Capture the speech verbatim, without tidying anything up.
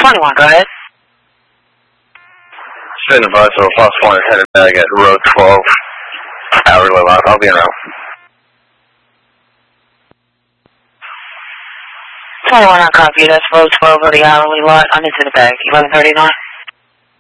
twenty-one, go ahead. Spin advice of a plus one headed back at road twelve, hourly lot. I'll be around. twenty-one on copy, that's road twelve of the hourly lot. I'm into the bag. eleven thirty-nine.